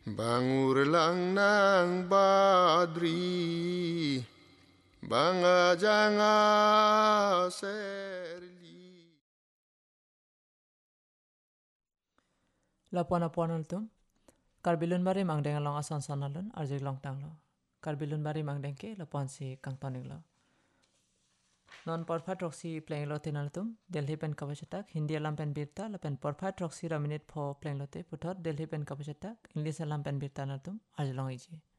Bangur lang badri banga janga serli. Lapuan altum karbilun bari mangdeng long asan sanalun arjig long tanglo karbilun bari mangdeng ke lapuan si kang toning lo non porfat roxy playing lo tinaltum Delhi pen kapacetak Hindi alam pen birta lapen porfat roxy raminit pho playing lo te puthot Delhi pen kapacetak English alam pen birta naltum arjilong iji